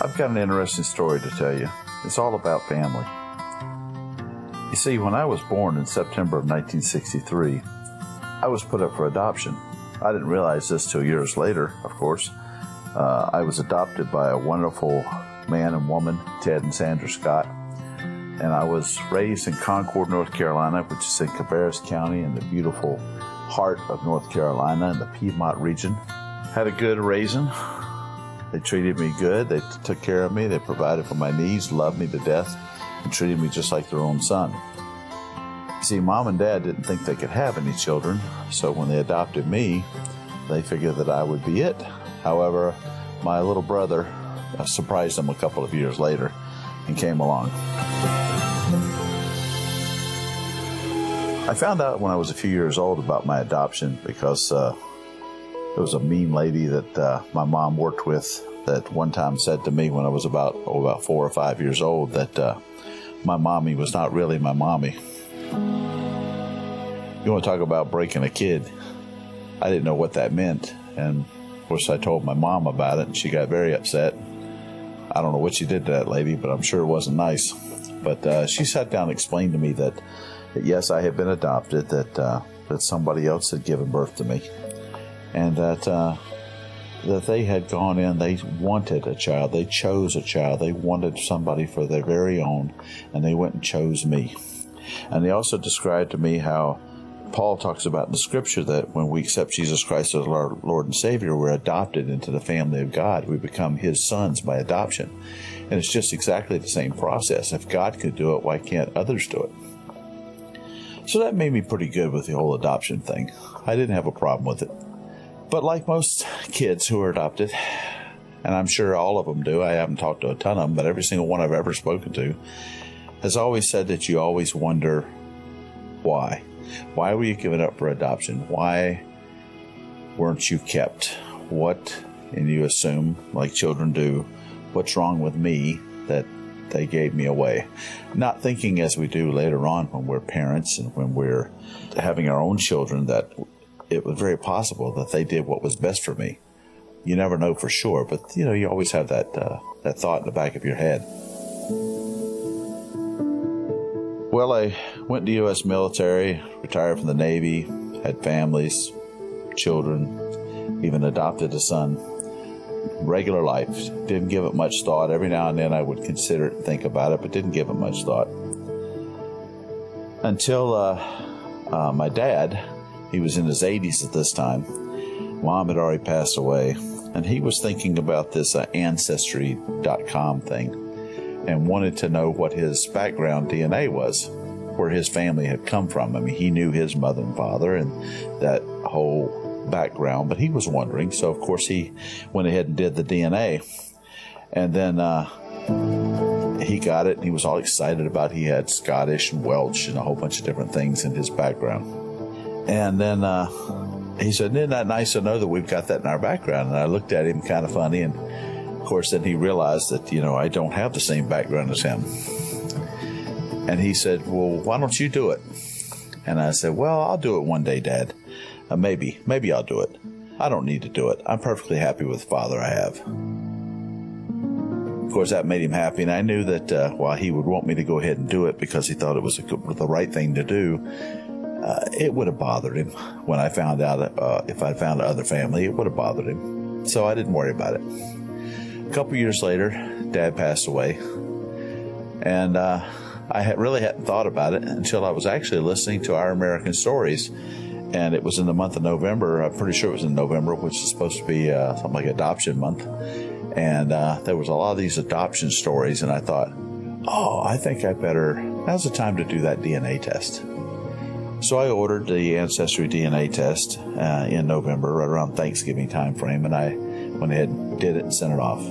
I've got an interesting story to tell you. It's all about family. You see, when I was born in September of 1963, I was put up for adoption. I didn't realize this till years later, of course. I was adopted by a wonderful man and woman, Ted and Sandra Scott. And I was raised in Concord, North Carolina, which is in Cabarrus County in the beautiful heart of North Carolina in the Piedmont region. Had a good raising. They treated me good. They took care of me. They provided for my needs, loved me to death, and treated me just like their own son. You see, Mom and Dad didn't think they could have any children, so when they adopted me, they figured that I would be it. However, my little brother surprised them a couple of years later and came along. I found out when I was a few years old about my adoption because there was a mean lady that my mom worked with that one time said to me when I was about 4 or 5 years old that my mommy was not really my mommy. You want to talk about breaking a kid? I didn't know what that meant. And of course I told my mom about it and she got very upset. I don't know what she did to that lady, but I'm sure it wasn't nice. But she sat down and explained to me that yes, I had been adopted, that somebody else had given birth to me. And that they had gone in, they wanted a child, they chose a child, they wanted somebody for their very own, and they went and chose me. And they also described to me how Paul talks about in the scripture that when we accept Jesus Christ as our Lord and Savior, we're adopted into the family of God. We become His sons by adoption. And it's just exactly the same process. If God could do it, why can't others do it? So that made me pretty good with the whole adoption thing. I didn't have a problem with it. But like most kids who are adopted, and I'm sure all of them do, I haven't talked to a ton of them, but every single one I've ever spoken to has always said that you always wonder why. Why were you given up for adoption? Why weren't you kept? What, and you assume, like children do, what's wrong with me that they gave me away? Not thinking as we do later on when we're parents and when we're having our own children that it was very possible that they did what was best for me. You never know for sure, but you always have that thought in the back of your head. Well, I went to U.S. military, retired from the Navy, had families, children, even adopted a son. Regular life, didn't give it much thought. Every now and then I would consider it and think about it, but didn't give it much thought. Until my dad, he was in his 80s at this time. Mom had already passed away, and he was thinking about this Ancestry.com thing and wanted to know what his background DNA was, where his family had come from. I mean, he knew his mother and father and that whole background, but he was wondering. So, of course, he went ahead and did the DNA. And then he got it, and he was all excited about it. He had Scottish and Welsh and a whole bunch of different things in his background. And then he said, isn't that nice to know that we've got that in our background? And I looked at him kind of funny, and of course, then he realized that, I don't have the same background as him. And he said, well, why don't you do it? And I said, well, I'll do it one day, Dad. Maybe I'll do it. I don't need to do it. I'm perfectly happy with the father I have. Of course, that made him happy, and I knew that while he would want me to go ahead and do it because he thought it was the right thing to do, it would have bothered him when I found out if I found another family, it would have bothered him. So I didn't worry about it. A couple years later, Dad passed away, and I really hadn't thought about it until I was actually listening to Our American Stories, and it was in the month of November. I'm pretty sure it was in November, which is supposed to be something like Adoption Month, and there was a lot of these adoption stories, and I thought, I think now's the time to do that DNA test. So I ordered the Ancestry DNA test in November, right around Thanksgiving time frame, and I went ahead and did it and sent it off.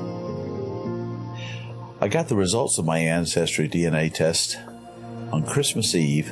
I got the results of my Ancestry DNA test on Christmas Eve,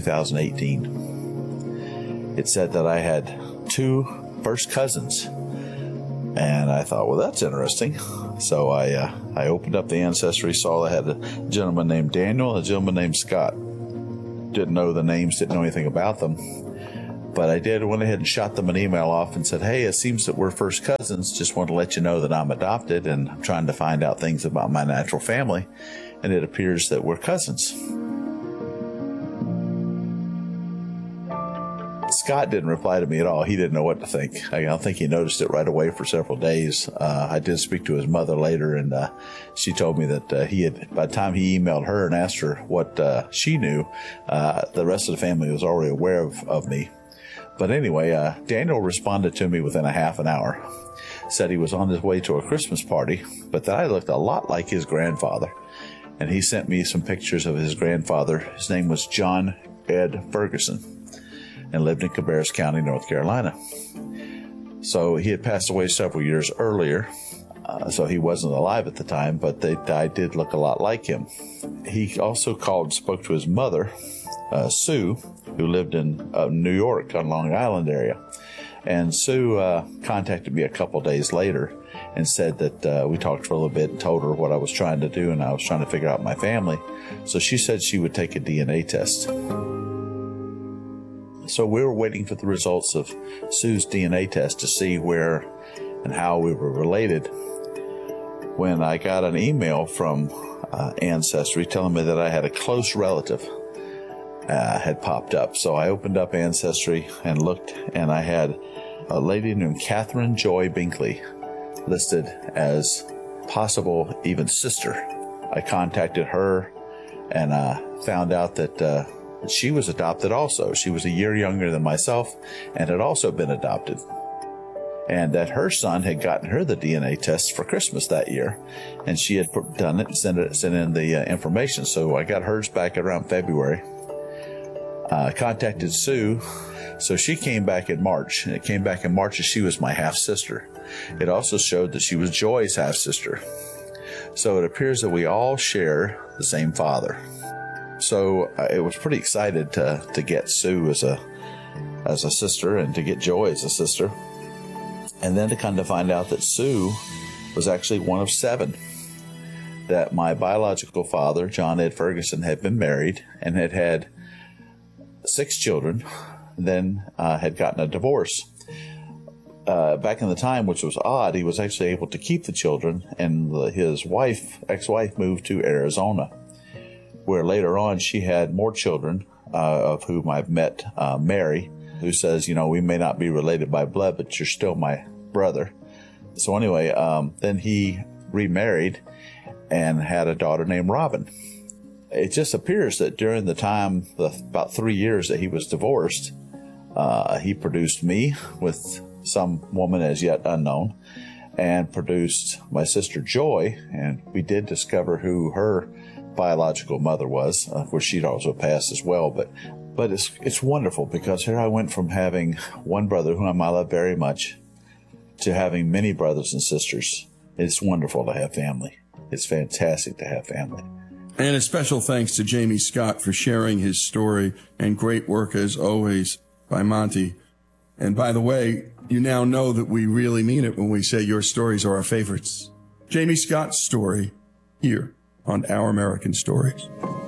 2018. It said that I had 2 first cousins, and I thought, well, that's interesting. So I opened up the Ancestry, saw I had a gentleman named Daniel and a gentleman named Scott. Didn't know the names, didn't know anything about them. But I went ahead and shot them an email off and said, hey, it seems that we're first cousins. Just want to let you know that I'm adopted and I'm trying to find out things about my natural family. And it appears that we're cousins. Scott didn't reply to me at all. He didn't know what to think. I don't think he noticed it right away for several days. I did speak to his mother later, and she told me that by the time he emailed her and asked her what she knew, the rest of the family was already aware of me. But anyway, Daniel responded to me within a half an hour. Said he was on his way to a Christmas party, but that I looked a lot like his grandfather. And he sent me some pictures of his grandfather. His name was John Ed Ferguson and lived in Cabarrus County, North Carolina. So he had passed away several years earlier, so he wasn't alive at the time, but I did look a lot like him. He also called and spoke to his mother, Sue, who lived in New York on Long Island area. And Sue contacted me a couple days later and said that we talked for a little bit and told her what I was trying to do, and I was trying to figure out my family. So she said she would take a DNA test. So we were waiting for the results of Sue's DNA test to see where and how we were related when I got an email from Ancestry telling me that I had a close relative had popped up. So I opened up Ancestry and looked, and I had a lady named Catherine Joy Binkley listed as possible even sister. I contacted her and found out that she was adopted also. She was a year younger than myself and had also been adopted. And that her son had gotten her the DNA test for Christmas that year. And she had done it and sent in the information. So I got hers back around February. Contacted Sue. So she came back in March. And it came back in March as she was my half-sister. It also showed that she was Joy's half-sister. So it appears that we all share the same father. So I was pretty excited to get Sue as a sister and to get Joy as a sister. And then to kind of find out that Sue was actually one of 7. That my biological father, John Ed Ferguson, had been married and had had 6 children, then had gotten a divorce. Back in the time, which was odd, he was actually able to keep the children, and his ex-wife moved to Arizona, where later on she had more children, of whom I've met Mary, who says, we may not be related by blood, but you're still my brother. So anyway, then he remarried and had a daughter named Robin. It just appears that during the time, about 3 years that he was divorced, he produced me with some woman as yet unknown, and produced my sister Joy, and we did discover who her biological mother was. Of course, she'd also passed as well, but it's wonderful because here I went from having one brother whom I love very much to having many brothers and sisters. It's wonderful to have family. It's fantastic to have family. And a special thanks to Jamie Scott for sharing his story, and great work as always by Monty. And by the way, you now know that we really mean it when we say your stories are our favorites. Jamie Scott's story here on Our American Stories.